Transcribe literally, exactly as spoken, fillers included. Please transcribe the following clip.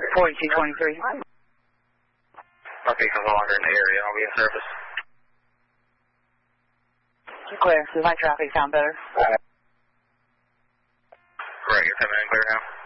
forty-two twenty-three. Northeast is no longer in the area. I'll be in service. Clear. Does my traffic sound better? Great. You're coming in clear now.